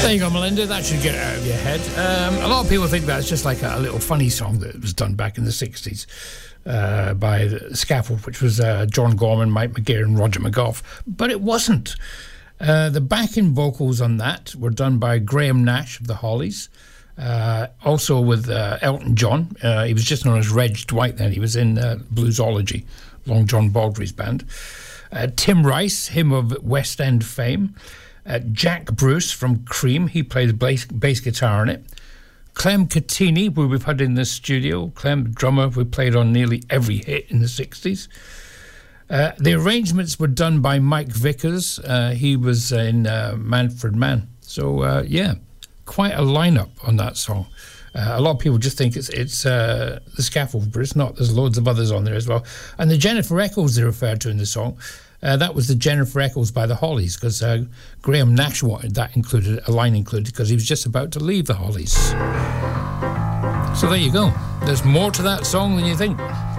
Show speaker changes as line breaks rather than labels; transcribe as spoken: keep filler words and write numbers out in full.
There you go, Melinda. That should get it out of your head. Um, a lot of people think that's just like a, a little funny song that was done back in the sixties uh, by the Scaffold, which was uh, John Gorman, Mike McGear and Roger McGough. But it wasn't. Uh, the backing vocals on that were done by Graham Nash of the Hollies. Uh, also with uh, Elton John. Uh, he was just known as Reg Dwight then. He was in uh, Bluesology, Long John Baldry's band. Uh, Tim Rice, him of West End fame. Uh, Jack Bruce from Cream, he played the bass, bass guitar on it. Clem Cattini, who we've had in the studio. Clem, drummer, who played on nearly every hit in the sixties. Uh, the arrangements were done by Mike Vickers. Uh, he was in uh, Manfred Mann. So, uh, yeah, quite a lineup on that song. Uh, a lot of people just think it's it's uh, the Scaffold, but it's not. There's loads of others on there as well. And the Jennifer Eccles they referred to in the song, uh, that was the Jennifer Eccles by the Hollies, because uh, Graham Nash wanted that included, a line included, because he was just about to leave the Hollies. So there you go. There's more to that song than you think.